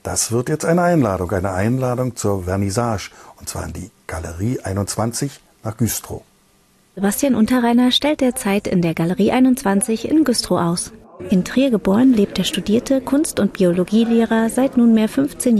Das wird jetzt eine Einladung zur Vernissage, und zwar in die Galerie 21 nach Güstrow. Sebastian Unterreiner stellt derzeit in der Galerie 21 in Güstrow aus. In Trier geboren, lebt der studierte Kunst- und Biologielehrer seit nunmehr 15 Jahren